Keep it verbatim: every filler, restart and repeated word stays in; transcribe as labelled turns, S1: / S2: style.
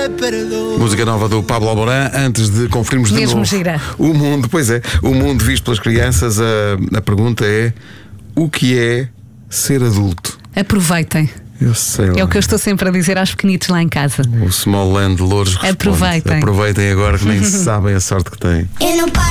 S1: Música nova do Pablo Alborán. Antes de conferirmos de
S2: Mesmo
S1: novo
S2: gira.
S1: o mundo, pois é, o mundo visto pelas crianças, a, a pergunta é: o que é ser adulto?
S2: Aproveitem.
S1: Eu sei lá.
S2: É o que eu estou sempre a dizer aos pequenitos lá em casa.
S1: O Small Land de Louros responde:
S2: Aproveitem.
S1: Aproveitem agora que nem sabem a sorte que têm.
S3: Eu não paro.